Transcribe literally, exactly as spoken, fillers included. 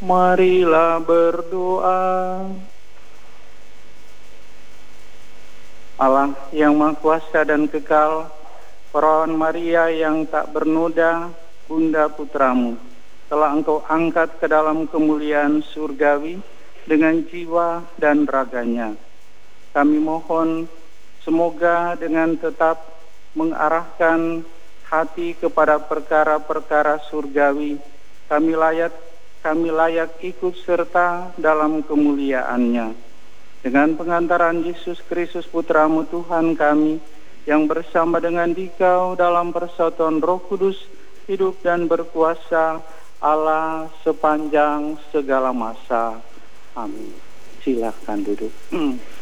Marilah berdoa. Allah yang Maha Kuasa dan Kekal, Perawan Maria yang tak bernoda, Bunda Putramu, telah Engkau angkat ke dalam kemuliaan surgawi dengan jiwa dan raganya. Kami mohon semoga dengan tetap mengarahkan hati kepada perkara-perkara surgawi, kami layak kami layak ikut serta dalam kemuliaannya. Dengan pengantaran Yesus Kristus Putramu Tuhan kami, yang bersama dengan Dikau dalam persatuan Roh Kudus, hidup dan berkuasa Allah sepanjang segala masa. Amin. Silakan duduk.